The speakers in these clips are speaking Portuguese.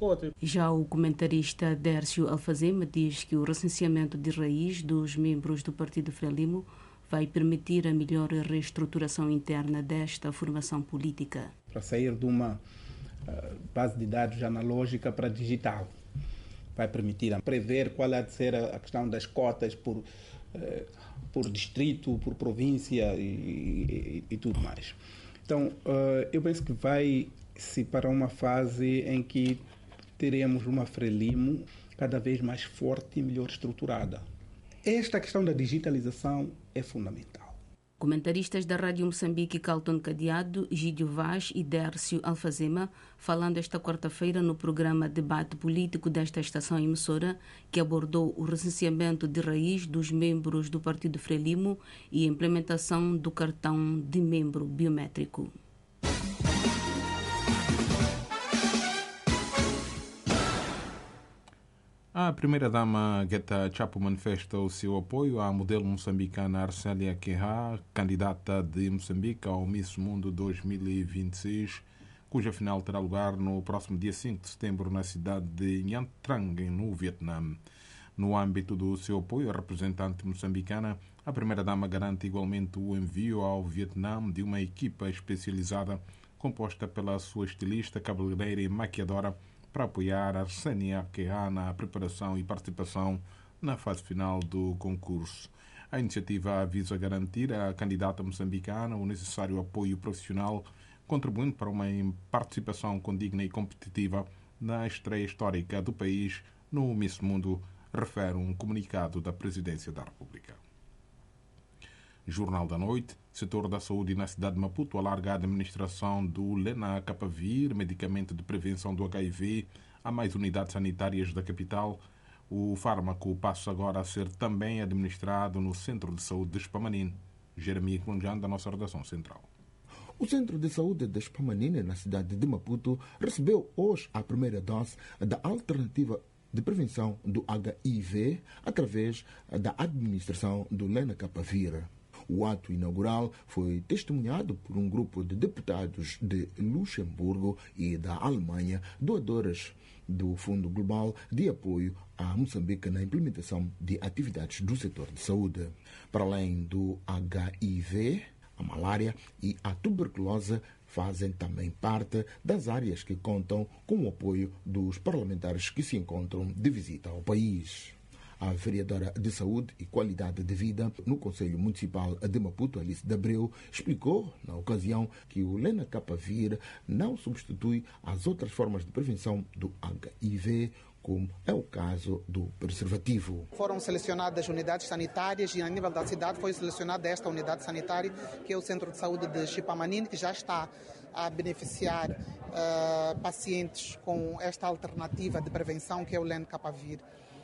Já o comentarista Dércio Alfazema diz que o recenseamento de raiz dos membros do Partido Frelimo vai permitir a melhor reestruturação interna desta formação política. Para sair de uma base de dados analógica para digital. Vai permitir prever qual há de ser a questão das cotas por distrito, por província e tudo mais. Então, eu penso que vai-se para uma fase em que teremos uma Frelimo cada vez mais forte e melhor estruturada. Esta questão da digitalização é fundamental. Comentaristas da Rádio Moçambique, Calton Cadeado, Gídio Vaz e Dércio Alfazema, falando esta quarta-feira no programa Debate Político desta estação emissora, que abordou o recenseamento de raiz dos membros do Partido Frelimo e a implementação do cartão de membro biométrico. A primeira-dama Guetta Chapo manifesta o seu apoio à modelo moçambicana Arcélia Querra, candidata de Moçambique ao Miss Mundo 2026, cuja final terá lugar no próximo dia 5 de setembro na cidade de Nha Trang, no Vietnã. No âmbito do seu apoio à representante moçambicana, a primeira-dama garante igualmente o envio ao Vietnã de uma equipa especializada composta pela sua estilista, cabeleireira e maquiadora, para apoiar a Arcélia Querra na preparação e participação na fase final do concurso. A iniciativa visa garantir à candidata moçambicana o necessário apoio profissional, contribuindo para uma participação condigna e competitiva na estreia histórica do país no Miss Mundo, refere um comunicado da Presidência da República. Jornal da Noite. Setor da saúde na cidade de Maputo alarga a administração do Lenacapavir, medicamento de prevenção do HIV, a mais unidades sanitárias da capital. O fármaco passa agora a ser também administrado no Centro de Saúde de Espamanine. Jeremias Cunjan, da nossa redação central. O Centro de Saúde de Espamanine, na cidade de Maputo, recebeu hoje a primeira dose da alternativa de prevenção do HIV através da administração do Lenacapavir. O ato inaugural foi testemunhado por um grupo de deputados de Luxemburgo e da Alemanha, doadores do Fundo Global de Apoio a Moçambique na implementação de atividades do setor de saúde. Para além do HIV, a malária e a tuberculose fazem também parte das áreas que contam com o apoio dos parlamentares que se encontram de visita ao país. A vereadora de Saúde e Qualidade de Vida no Conselho Municipal de Maputo, Alice de Abreu, explicou, na ocasião, que o Lenacapavir não substitui as outras formas de prevenção do HIV, como é o caso do preservativo. Foram selecionadas unidades sanitárias e, a nível da cidade, foi selecionada esta unidade sanitária, que é o Centro de Saúde de Chipamanine, que já está a beneficiar pacientes com esta alternativa de prevenção, que é o Lenacapavir.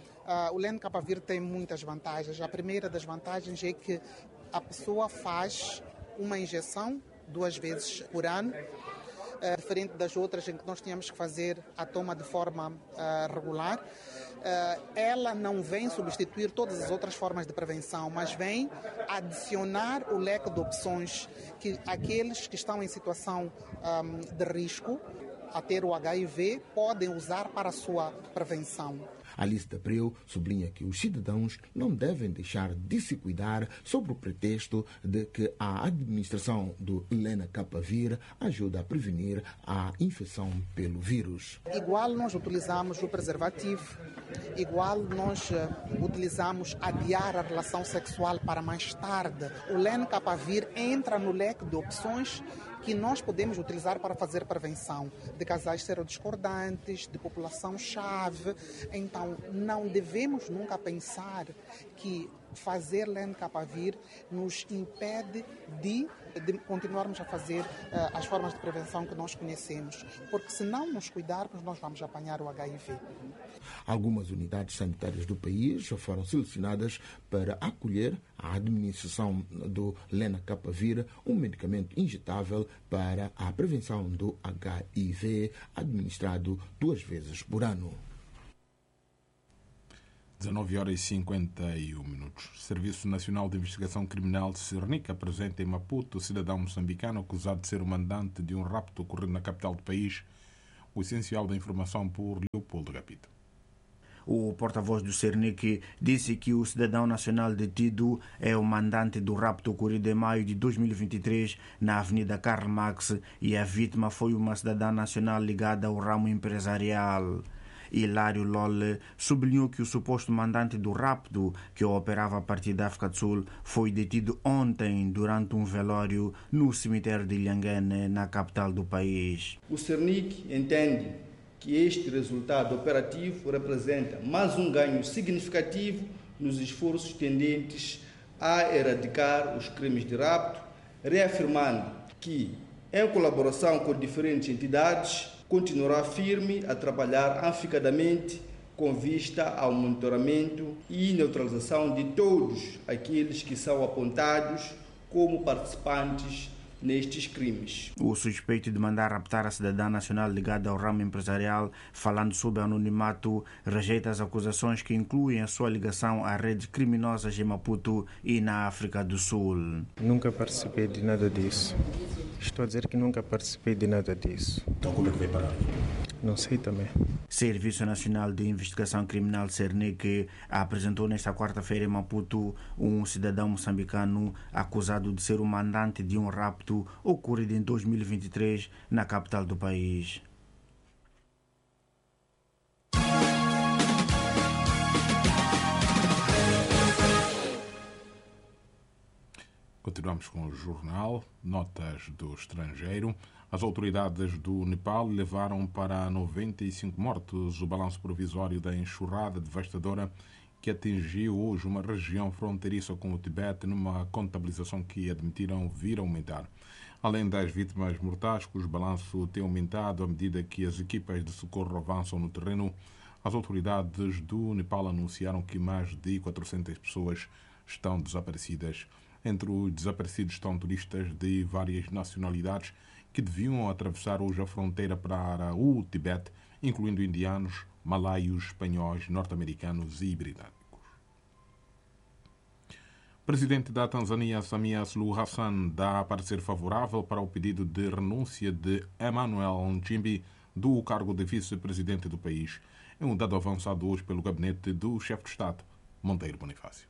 O Lenacapavir tem muitas vantagens. A primeira das vantagens é que a pessoa faz uma injeção 2 vezes por ano, diferente das outras em que nós tínhamos que fazer a toma de forma regular. Ela não vem substituir todas as outras formas de prevenção, mas vem adicionar o leque de opções que aqueles que estão em situação de risco a ter o HIV podem usar para a sua prevenção. Alice de Abreu sublinha que os cidadãos não devem deixar de se cuidar sob o pretexto de que a administração do Lenacapavir ajuda a prevenir a infecção pelo vírus. Igual nós utilizamos o preservativo, igual nós utilizamos adiar a relação sexual para mais tarde. O Lenacapavir entra no leque de opções que nós podemos utilizar para fazer prevenção de casais serodiscordantes, de população-chave. Então, não devemos nunca pensar que fazer Lenacapavir nos impede de continuarmos a fazer as formas de prevenção que nós conhecemos, porque se não nos cuidarmos, nós vamos apanhar o HIV. Algumas unidades sanitárias do país já foram selecionadas para acolher a administração do Lenacapavir, um medicamento injetável para a prevenção do HIV, administrado 2 vezes por ano. 19h51. Serviço Nacional de Investigação Criminal de Cernica apresenta em Maputo o cidadão moçambicano acusado de ser o mandante de um rapto ocorrido na capital do país. O essencial da informação por Leopoldo Gapito. O porta-voz do Cernic disse que o cidadão nacional detido é o mandante do rapto ocorrido em maio de 2023 na Avenida Karl Marx e a vítima foi uma cidadã nacional ligada ao ramo empresarial. Hilário Lolle sublinhou que o suposto mandante do rapto, que operava a partir da África do Sul, foi detido ontem durante um velório no cemitério de Ilhangane, na capital do país. O Cernic entende que este resultado operativo representa mais um ganho significativo nos esforços tendentes a erradicar os crimes de rapto, reafirmando que, em colaboração com diferentes entidades, continuará firme a trabalhar afincadamente com vista ao monitoramento e neutralização de todos aqueles que são apontados como participantes nestes crimes. O suspeito de mandar raptar a cidadã nacional ligada ao ramo empresarial, falando sob anonimato, rejeita as acusações que incluem a sua ligação a redes criminosas em Maputo e na África do Sul. Nunca participei de nada disso. Estou a dizer que nunca participei de nada disso. Então como é que veio parar? Não sei também. Serviço Nacional de Investigação Criminal Cernic apresentou nesta quarta-feira em Maputo um cidadão moçambicano acusado de ser o mandante de um rapto ocorrido em 2023 na capital do país. Continuamos com o jornal, notas do estrangeiro. As autoridades do Nepal levaram para 95 mortos o balanço provisório da enxurrada devastadora que atingiu hoje uma região fronteiriça com o Tibete, numa contabilização que admitiram vir aumentar. Além das vítimas mortais, cujo balanço tem aumentado à medida que as equipas de socorro avançam no terreno, as autoridades do Nepal anunciaram que mais de 400 pessoas estão desaparecidas. Entre os desaparecidos estão turistas de várias nacionalidades que deviam atravessar hoje a fronteira para o Tibete, incluindo indianos, malaios, espanhóis, norte-americanos e britânicos. O presidente da Tanzânia, Samia Suluhu Hassan, dá parecer favorável para o pedido de renúncia de Emmanuel Nchimbi do cargo de vice-presidente do país. É um dado avançado hoje pelo gabinete do chefe de Estado, Monteiro Bonifácio.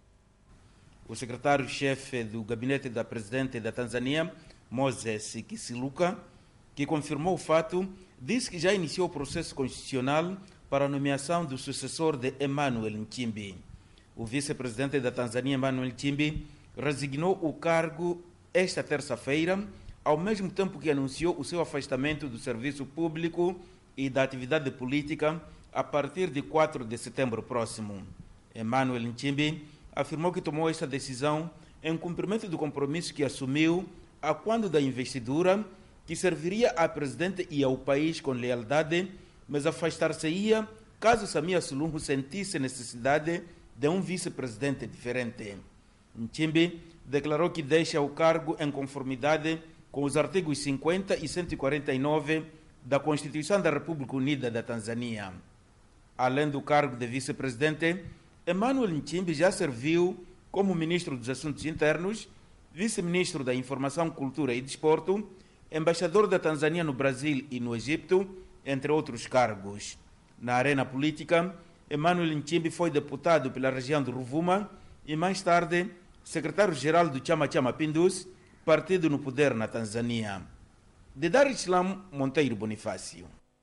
O secretário-chefe do gabinete da presidente da Tanzânia, Moses Kisiluka, que confirmou o fato, disse que já iniciou o processo constitucional para a nomeação do sucessor de Emmanuel Nchimbi. O vice-presidente da Tanzânia, Emmanuel Nchimbi, resignou o cargo esta terça-feira, ao mesmo tempo que anunciou o seu afastamento do serviço público e da atividade política a partir de 4 de setembro próximo. Emmanuel Nchimbi afirmou que tomou esta decisão em cumprimento do compromisso que assumiu a quando da investidura, que serviria à presidente e ao país com lealdade, mas afastar-se-ia caso Samia Suluhu sentisse necessidade de um vice-presidente diferente. Nchimbi declarou que deixa o cargo em conformidade com os artigos 50 e 149 da Constituição da República Unida da Tanzânia. Além do cargo de vice-presidente, Emmanuel Nchimbi já serviu como ministro dos Assuntos Internos, vice-ministro da Informação, Cultura e Desporto, embaixador da Tanzânia no Brasil e no Egito, entre outros cargos. Na arena política, Emmanuel Nchimbi foi deputado pela região de Ruvuma e, mais tarde, secretário-geral do Chama Cha Mapinduzi, partido no poder na Tanzânia. De Dar es Salaam, Monteiro Bonifácio.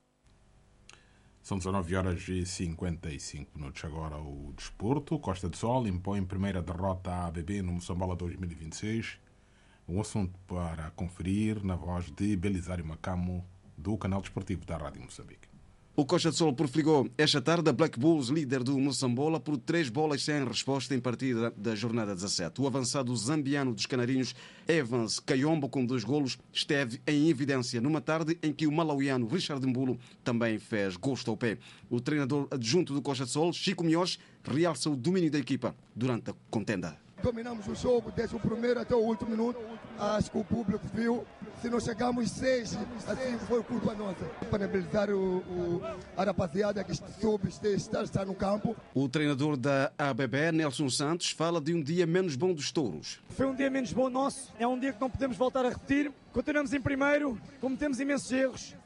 São 19h55. Agora o desporto. Costa do Sol impõe primeira derrota à ABB no Moçambola 2026. Um assunto para conferir na voz de Belisário Macamo, do canal desportivo da Rádio Moçambique. O Costa do Sol profligou esta tarde a Black Bulls, líder do Moçambola, por 3 bolas sem resposta em partida da jornada 17. O avançado zambiano dos Canarinhos, Evans Kayombo, com 2 golos, esteve em evidência numa tarde em que o malauiano Richard Mbulo também fez gosto ao pé. O treinador adjunto do Costa do Sol, Chico Mios, realça o domínio da equipa durante a contenda. Dominamos o jogo desde o primeiro até o último minuto. Acho que o público viu. Se não chegamos 6, assim foi culpa nossa. Parabenizar a rapaziada que soube estar no campo. O treinador da ABB, Nelson Santos, fala de um dia menos bom dos touros. Foi um dia menos bom nosso. É um dia que não podemos voltar a repetir. Continuamos em primeiro, cometemos imensos erros.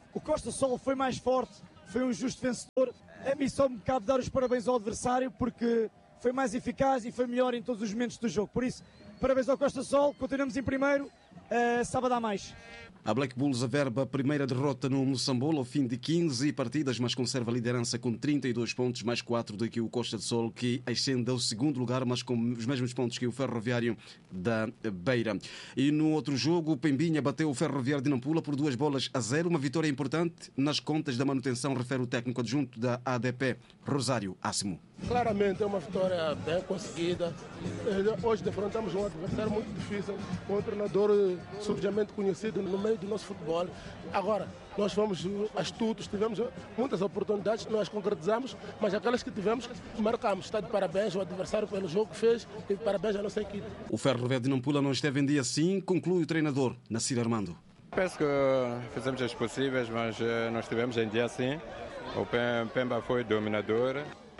O Costa Sol foi mais forte, foi um justo vencedor. A mim só me cabe dar os parabéns ao adversário, porque foi mais eficaz e foi melhor em todos os momentos do jogo. Por isso, parabéns ao Costa Sol, continuamos em primeiro, sábado há mais. A Black Bulls averba a primeira derrota no Moçambola ao fim de 15 partidas, mas conserva a liderança com 32 pontos, mais 4 do que o Costa de Sol, que ascende ao segundo lugar, mas com os mesmos pontos que o Ferroviário da Beira. E no outro jogo, o Pembinha bateu o Ferroviário de Nampula por 2-0, uma vitória importante nas contas da manutenção, refere o técnico adjunto da ADP, Rosário Assimo. Claramente é uma vitória bem conseguida. Hoje defrontamos um adversário muito difícil, um treinador subitamente conhecido no meio do nosso futebol. Agora, nós fomos astutos, tivemos muitas oportunidades, nós concretizamos, mas aquelas que tivemos, marcamos. Está de parabéns ao adversário pelo jogo que fez e de parabéns à nossa equipe. O Ferroviário de Nampula não esteve em dia assim, conclui o treinador, Nassir Armando. Penso que fizemos as possíveis, mas nós estivemos em dia assim. O Pemba foi dominador.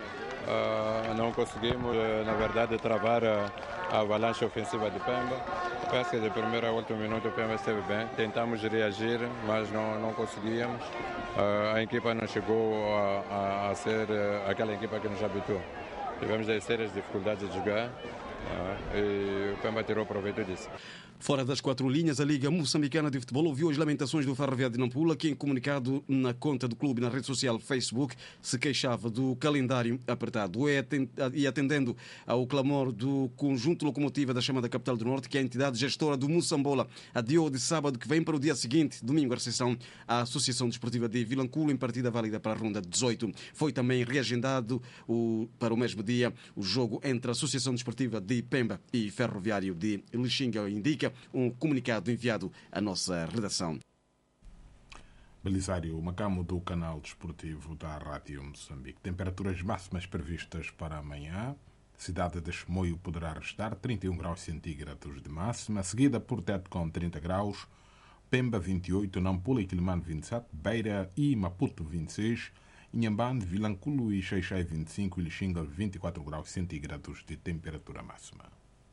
Não conseguimos, na verdade, travar a avalanche ofensiva de Pemba. Penso que de primeiro a último minuto o Pemba esteve bem. Tentamos reagir, mas não conseguíamos. A equipa não chegou a ser aquela equipa que nos habitou. Tivemos sérias dificuldades de jogar e o Pemba tirou proveito disso. Fora das quatro linhas, a Liga Moçambicana de Futebol ouviu as lamentações do Ferroviário de Nampula, que em comunicado na conta do clube na rede social Facebook se queixava do calendário apertado. E atendendo ao clamor do conjunto locomotiva da chamada Capital do Norte, que é a entidade gestora do Moçambola adiou de sábado que vem para o dia seguinte, domingo, a recepção à Associação Desportiva de Vilanculo, em partida válida para a ronda 18. Foi também reagendado para o mesmo dia o jogo entre a Associação Desportiva de Pemba e Ferroviário de Lixinga, indica um comunicado enviado à nossa redação. Belisário Macamo, do canal desportivo da Rádio Moçambique. Temperaturas máximas previstas para amanhã. Cidade de Chimoio poderá restar 31 graus centígrados de máxima, seguida por Tete com 30 graus, Pemba 28, Nampula e Quilimane 27, Beira e Maputo 26, Inhambane, Vilanculo e Xai-Xai 25 e Lixinga 24 graus centígrados de temperatura máxima.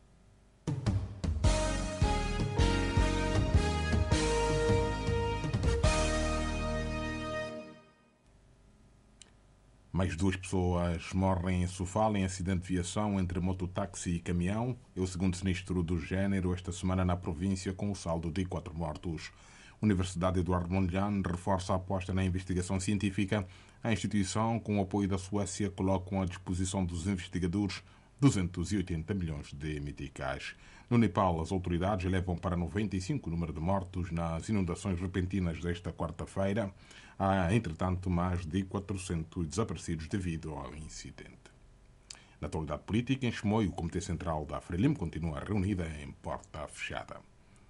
Mais 2 pessoas morrem em Sofala em acidente de viação entre mototáxi e caminhão. É o segundo sinistro do género esta semana na província, com o saldo de 4 mortos. A Universidade Eduardo Mondlane reforça a aposta na investigação científica. A instituição, com o apoio da Suécia, coloca à disposição dos investigadores 280 milhões de meticais. No Nepal, as autoridades elevam para 95 o número de mortos nas inundações repentinas desta quarta-feira. Há, entretanto, mais de 400 desaparecidos devido ao incidente. Na atualidade política, em Chimoio, o Comitê Central da Frelimo continua reunida em porta fechada.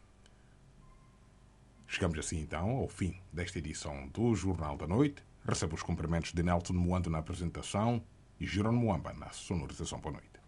Chegamos assim, então, ao fim desta edição do Jornal da Noite. Recebo os cumprimentos de Nelson Moando na apresentação e Jerônimo Moamba na sonorização. Boa noite.